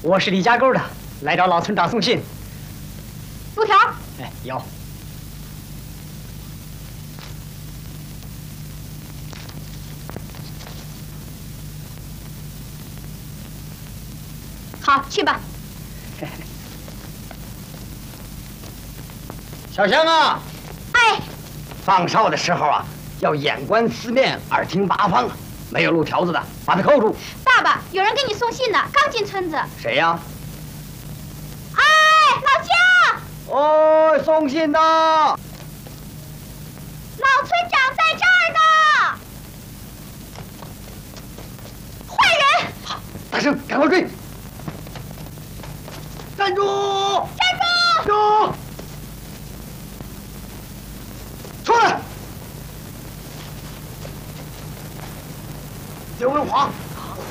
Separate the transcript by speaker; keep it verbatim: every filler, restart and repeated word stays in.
Speaker 1: 我是李家沟的，来找老村长送信。
Speaker 2: 布条。
Speaker 1: 哎，有。
Speaker 2: 好，去吧。
Speaker 1: 小香啊，
Speaker 2: 哎，
Speaker 1: 放哨的时候啊，要眼观四面，耳听八方啊。没有路条子的，把他扣住。
Speaker 2: 爸爸，有人给你送信呢，刚进村子。
Speaker 1: 谁呀？
Speaker 2: 哎，老姜。
Speaker 1: 哦，送信的。老
Speaker 2: 村长在这儿呢。坏人！
Speaker 1: 好，大声，赶快追！站住！
Speaker 2: 站住！
Speaker 1: 住！出来！刘文华，